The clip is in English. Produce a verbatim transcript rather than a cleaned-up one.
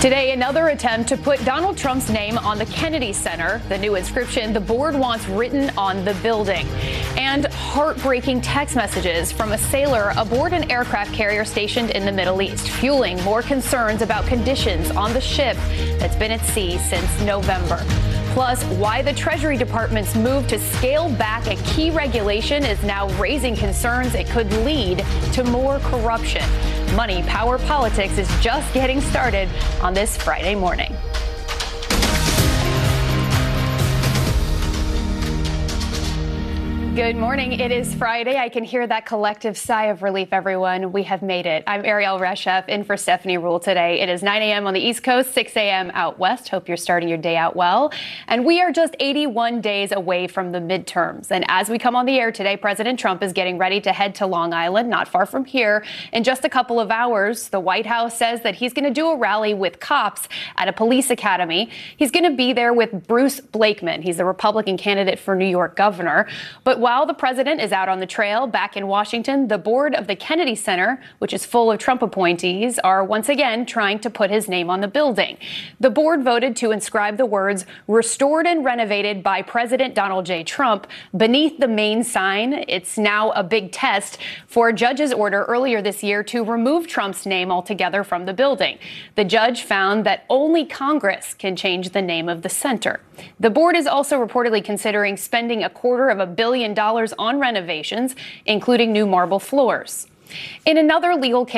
Today, another attempt to put Donald Trump's name on the Kennedy Center. The new inscription the board wants written on the building. And heartbreaking text messages from a sailor aboard an aircraft carrier stationed in the Middle East, fueling more concerns about conditions on the ship that's been at sea since November. Plus, why the Treasury Department's move to scale back a key regulation is now raising concerns it could lead to more corruption. Money, Power, Politics is just getting started on this Friday morning. Good morning. It is Friday. I can hear that collective sigh of relief, everyone. We have made it. I'm Ariel Reshef in for Stephanie Ruhle today. It is nine a.m. on the East Coast, six a.m. out west. Hope you're starting your day out well. And we are just eighty-one days away from the midterms. And as we come on the air today, President Trump is getting ready to head to Long Island, not far from here, in just a couple of hours. The White House says that he's going to do a rally with cops at a police academy. He's going to be there with Bruce Blakeman. He's the Republican candidate for New York governor. But while the president is out on the trail back in Washington, the board of the Kennedy Center, which is full of Trump appointees, are once again trying to put his name on the building. The board voted to inscribe the words "restored and renovated by President Donald J. Trump" beneath the main sign. It's now a big test for a judge's order earlier this year to remove Trump's name altogether from the building. The judge found that only Congress can change the name of the center. The board is also reportedly considering spending a quarter of a billion dollars on renovations, including new marble floors. In another legal case,